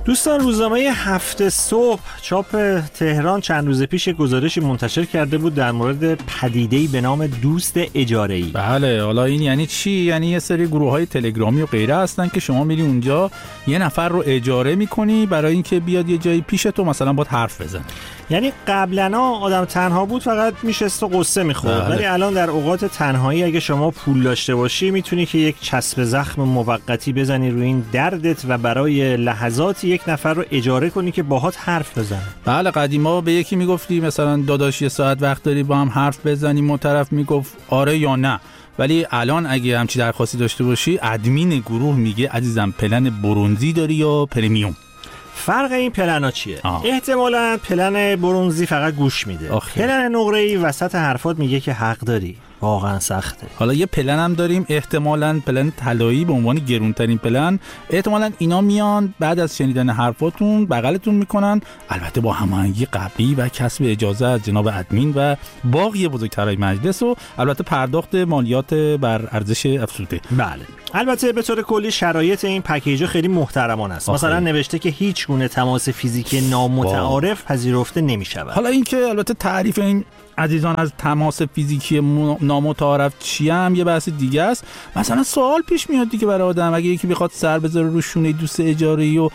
دوستان، روزنامه هفت صبح چاپ تهران چند روز پیش گزارشی منتشر کرده بود در مورد پدیده‌ای به نام دوست اجاره‌ای. بله، حالا این یعنی چی؟ یعنی یه سری گروه‌های تلگرامی و غیره هستن که شما میری اونجا یه نفر رو اجاره می‌کنی برای اینکه بیاد یه جایی پیش تو مثلا باهات حرف بزنه. یعنی قبلا آدم تنها بود، فقط میشست و قصه می‌خورد، ولی الان در اوقات تنهایی اگه شما پول داشته باشی میتونی که یک چسب زخم موقتی بزنی روی این دردت و برای لحظاتی یک نفر رو اجاره کنی که باهات حرف بزنه. بله، قدیما به یکی میگفتی مثلا داداش یه ساعت وقت داری با هم حرف بزنیم، اون طرف میگفت آره یا نه. ولی الان اگه همچی درخواستی داشته باشی، ادمین گروه میگه عزیزم پلن برونزی داری یا پرمیوم. فرق این پلنا چیه؟ احتمالاً پلن برونزی فقط گوش میده. پلن نقره‌ای وسط حرفات میگه که حق داری. واقعا سخته. حالا یه پلن هم داریم، احتمالاً پلن طلایی به عنوان گرونترین پلن. احتمالاً اینا میان بعد از شنیدن حرفاتون بغلتون میکنن، البته با هماهنگی قبلی و کسب اجازه از جناب ادمین و باقی بزرگترهای مجلس و البته پرداخت مالیات بر ارزش افزوده. بله. البته به طور کلی شرایط این پکیج خیلی محترمانه است. مثلا نوشته که هیچ گونه تماس فیزیکی نامتعارف پذیرفته نمی‌شود. حالا اینکه البته تعریف این عزیزان از تماس فیزیکی نامتعارف چی هم یه بحث دیگه است. مثلا سوال پیش میاد دیگه برای آدم، اگه یکی بخواد سر بذاره رو شونه دوست اجاره‌ای و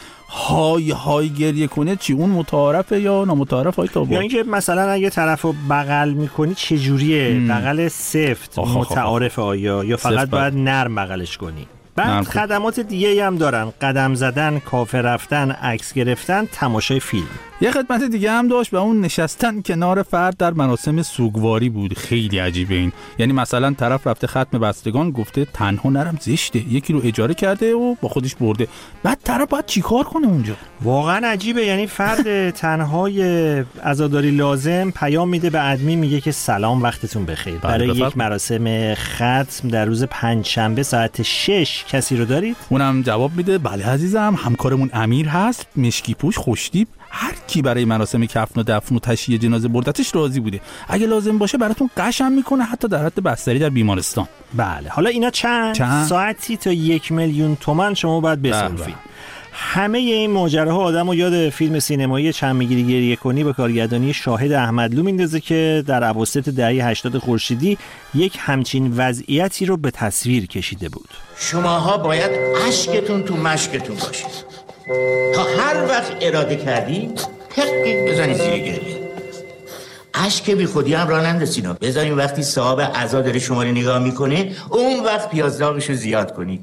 های گریه کنه، چی اون متعارفه یا نامتعارف؟ های تابو، یا اینکه مثلا اگه طرفو بغل میکنی چه جوریه؟ بغل سفت متعارفه آیا یا فقط باید نرم بغلش کنی؟ بعد خدمات دیگه هم دارن، قدم زدن، کافه رفتن، عکس گرفتن، تماشای فیلم. یه خدمت دیگه هم داشت و اون نشستن کنار فرد در مراسم سوگواری بود. خیلی عجیبه این. یعنی مثلا طرف رفته ختم بستگان، گفته تنها نرم زشته، یکی رو اجاره کرده و با خودش برده، بعد طرف باید چیکار کنه اونجا؟ واقعا عجیبه. یعنی فرد تنهای عزاداری لازم پیام میده به ادمین، میگه که سلام وقتتون بخیر، برای یک مراسم ختم در روز پنجشنبه ساعت 6 کسی رو دارید؟ اونم جواب میده بله عزیزم، همکارمون امیر هست، مشکی پوش، خوشتیپ، هر کی برای مراسم کفن و دفن و تشییع جنازه بردتش راضی بوده، اگه لازم باشه براتون قشم میکنه، حتی در حد بستری در بیمارستان. بله. حالا اینا چند؟ ساعتی تا 1,000,000 تومان شما باید بصرفید. همه این ماجراها آدمو یاد فیلم سینمایی چند میگیری گریه کنی به کارگردانی شاهد احمدلو میندازه که در اواسط دهه 80 خورشیدی یک همچین وضعیتی رو به تصویر کشیده بود. شماها باید اشکتون تو مشکتون باشید تا هر وقت اراده کردی تقیق بزنی زیر گریه. اشک بی خودی هم راه نندازینا، بذاریم وقتی صاحب عزا داره شما رو نگاه میکنه اون وقت پیازداغشو زیاد کنید.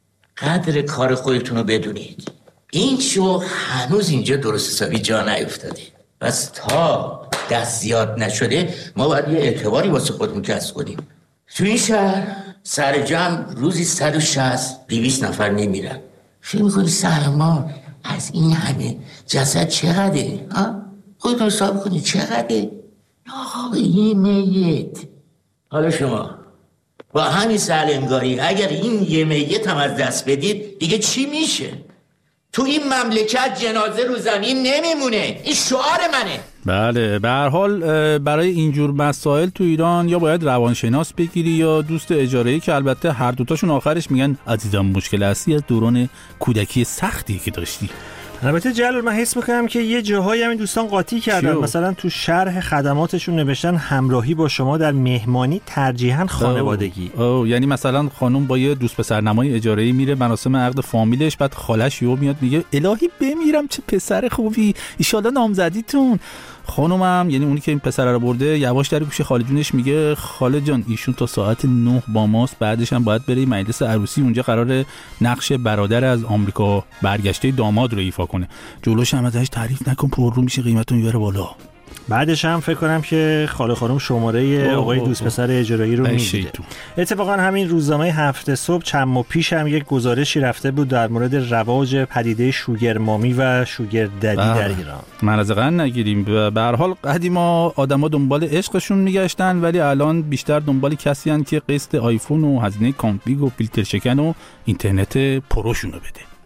قدر کار خودتون رو بدونید. این شو هنوز اینجا درست حسابی جا نیفتاده، بس تا دست زیاد نشده ما باید یه اعتباری واسه خودمون کسب کنیم. تو این شهر سر جمع روزی 160-200 نفر میمیرن. فکر میکنی سر ما از این همه جسد چقدره؟ خودتون حساب کنید چقدره؟ آقا یه میت. حالا شما با همین سهلنگاری اگر این یه میت هم از دست بدید دیگه چی میشه؟ تو این مملکت جنازه رو زمین نمیمونه. این شعار منه. بله، به هر حال برای اینجور مسائل تو ایران یا باید روانشناس بگیری یا دوست اجاره‌ای، که البته هر دوتاشون آخرش میگن عزیزم مشکل اصلی از دوران کودکی سختی که داشتی. البته جلال، من حس میکنم که یه جاهایی همین دوستان قاطی کردن. مثلا تو شرح خدماتشون نوشتن همراهی با شما در مهمانی ترجیحاً خانوادگی. یعنی مثلا خانم با یه دوست پسرنمای اجاره‌ای میره مراسم عقد فامیلش، بعد خالش یهو میاد میگه الهی بمیرم چه پسر خوبی، ان شاءالله نامزدیتون. خانومم، یعنی اونی که این پسر رو برده، یواش در گوش خاله جونش میگه خاله جان ایشون تا ساعت 9 با ماست، بعدش هم باید بره مجلس عروسی، اونجا قراره نقش برادر از آمریکا برگشته داماد رو ایفا کنه. جلوش هم ازش تعریف نکن، پررو میشه قیمتو میبره بالا. بعدش هم فکر کنم که خاله خانم شماره آقای دوست پسر اجاره‌ای رو میگیره. اتفاقا همین روزنامه هفت صبح چند ماه پیش هم یک گزارشی رفته بود در مورد رواج پدیده شوگر مامی و شوگر ددی در ایران. مرزقن نگیریم. به هر حال قدیما آدما دنبال عشقشون میگشتن، ولی الان بیشتر دنبال کسی هستن که قسط آیفون و هزینه کانفیگ و فیلتر شکن و اینترنت پروشون رو بده.